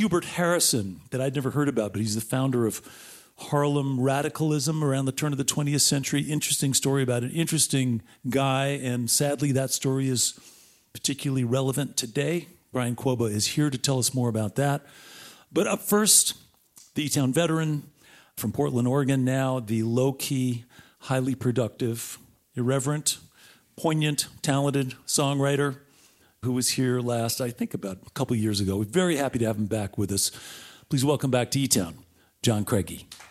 Hubert Harrison that I'd never heard about, but he's the founder of Harlem radicalism around the turn of the 20th century. Interesting story about an interesting guy, and sadly that story is particularly relevant today. Brian Quoba is here to tell us more about that. But up first, the E-Town veteran from Portland, Oregon now, the low-key, highly productive, irreverent, poignant, talented songwriter who was here last, I think about a couple years ago. We're very happy to have him back with us. Please welcome back to E-Town, John Craigie.